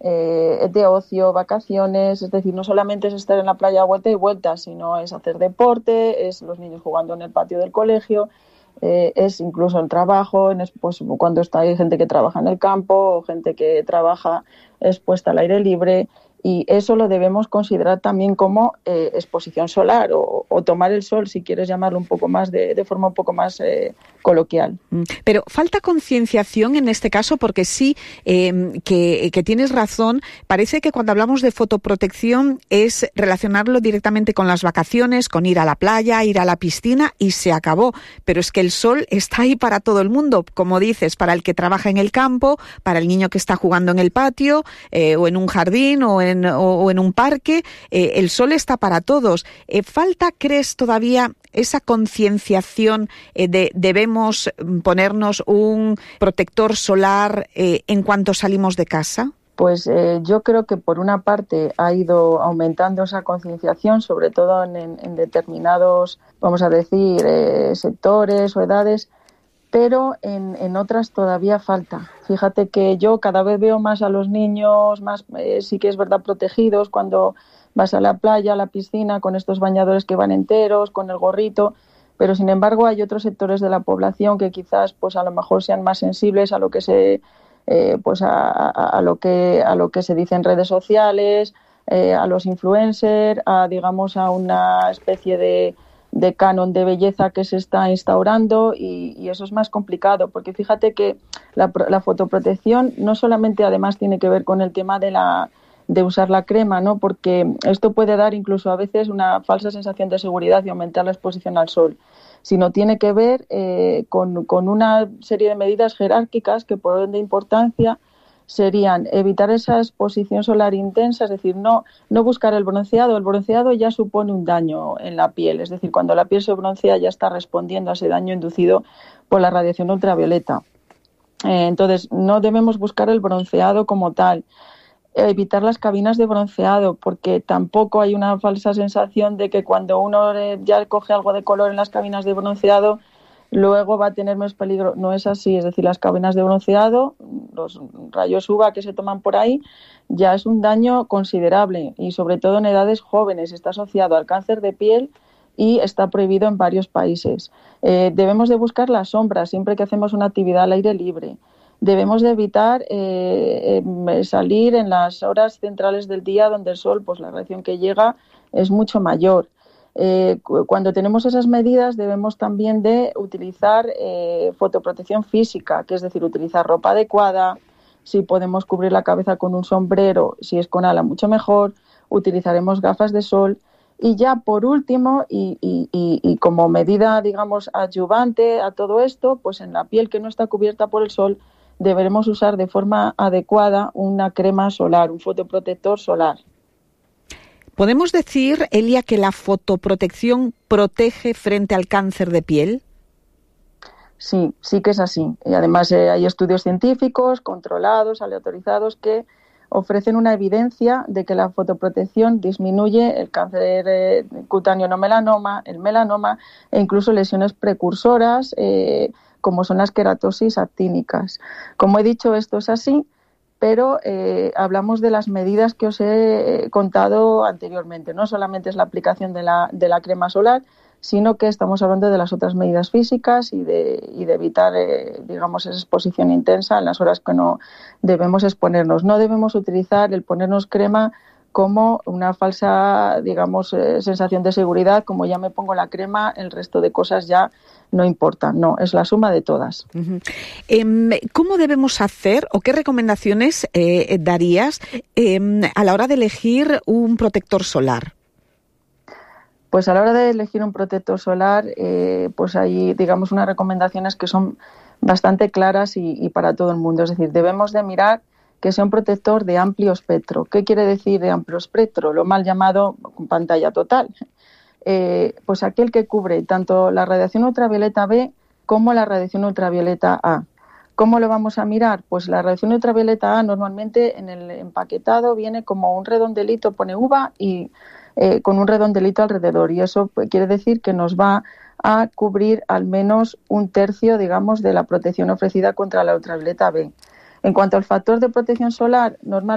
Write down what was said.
de ocio, vacaciones, es decir, no solamente es estar en la playa vuelta y vuelta, sino es hacer deporte, es los niños jugando en el patio del colegio, es incluso el trabajo, pues, cuando hay gente que trabaja en el campo o gente que trabaja expuesta al aire libre, y eso lo debemos considerar también como exposición solar o tomar el sol, si quieres llamarlo un poco más de forma un poco más coloquial. Pero falta concienciación en este caso, porque sí que tienes razón. Parece que cuando hablamos de fotoprotección es relacionarlo directamente con las vacaciones, con ir a la playa, ir a la piscina y se acabó. Pero es que el sol está ahí para todo el mundo, como dices, para el que trabaja en el campo, para el niño que está jugando en el patio o en un jardín o en un parque. El sol está para todos. ¿Falta, crees, todavía esa concienciación debemos ponernos un protector solar en cuanto salimos de casa? Pues yo creo que por una parte ha ido aumentando esa concienciación, sobre todo en determinados, vamos a decir, sectores o edades, pero en otras todavía falta. Fíjate que yo cada vez veo más a los niños, más sí que es verdad protegidos, cuando vas a la playa, a la piscina, con estos bañadores que van enteros, con el gorrito, pero sin embargo hay otros sectores de la población que quizás pues a lo mejor sean más sensibles a lo que se pues a lo que se dice en redes sociales, a los influencers, digamos a una especie de canon de belleza que se está instaurando, y eso es más complicado, porque fíjate que la fotoprotección no solamente además tiene que ver con el tema de usar la crema, ¿no? Porque esto puede dar incluso a veces una falsa sensación de seguridad y aumentar la exposición al sol, sino tiene que ver con una serie de medidas jerárquicas que por orden de importancia serían evitar esa exposición solar intensa, es decir, no buscar el bronceado. El bronceado ya supone un daño en la piel, es decir, cuando la piel se broncea ya está respondiendo a ese daño inducido por la radiación ultravioleta. Entonces, no debemos buscar el bronceado como tal. Evitar las cabinas de bronceado, porque tampoco hay una falsa sensación de que cuando uno ya coge algo de color en las cabinas de bronceado luego va a tener más peligro. No es así, es decir, las cabinas de bronceado, los rayos UVA que se toman por ahí, ya es un daño considerable, y sobre todo en edades jóvenes. Está asociado al cáncer de piel y está prohibido en varios países. Debemos de buscar la sombra siempre que hacemos una actividad al aire libre. Debemos de evitar salir en las horas centrales del día donde el sol, pues la radiación que llega es mucho mayor. Cuando tenemos esas medidas debemos también de utilizar fotoprotección física, que es decir, utilizar ropa adecuada. Si podemos cubrir la cabeza con un sombrero, si es con ala mucho mejor, utilizaremos gafas de sol. Y ya por último, y como medida, digamos, adyuvante a todo esto, pues en la piel que no está cubierta por el sol deberemos usar de forma adecuada una crema solar, un fotoprotector solar. ¿Podemos decir, Elia, que la fotoprotección protege frente al cáncer de piel? Sí que es así. Y además hay estudios científicos controlados, aleatorizados, que ofrecen una evidencia de que la fotoprotección disminuye el cáncer cutáneo no melanoma, el melanoma e incluso lesiones precursoras como son las queratosis actínicas. Como he dicho, esto es así, pero hablamos de las medidas que os he contado anteriormente. No solamente es la aplicación de la crema solar, sino que estamos hablando de las otras medidas físicas y de evitar, digamos, esa exposición intensa en las horas que no debemos exponernos. No debemos utilizar el ponernos crema como una falsa, digamos, sensación de seguridad, como ya me pongo la crema, el resto de cosas ya no importan. No, es la suma de todas. Uh-huh. ¿Cómo debemos hacer o qué recomendaciones darías a la hora de elegir un protector solar? Pues a la hora de elegir un protector solar, pues hay, digamos, unas recomendaciones que son bastante claras y para todo el mundo. Es decir, debemos de mirar que sea un protector de amplio espectro. ¿Qué quiere decir de amplio espectro? Lo mal llamado pantalla total. Pues aquel que cubre tanto la radiación ultravioleta B como la radiación ultravioleta A. ¿Cómo lo vamos a mirar? Pues la radiación ultravioleta A normalmente en el empaquetado viene como un redondelito, pone uva y con un redondelito alrededor, y eso quiere decir que nos va a cubrir al menos un tercio, digamos, de la protección ofrecida contra la ultravioleta B. En cuanto al factor de protección solar, normalmente